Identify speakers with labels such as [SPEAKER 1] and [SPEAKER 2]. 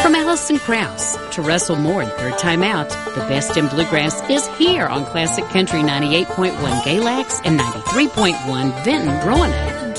[SPEAKER 1] From Allison Krauss to Russell Moore and Third Time Out, the best in bluegrass is here on Classic Country 98.1 Galax and 93.1 Vinton Roanoke.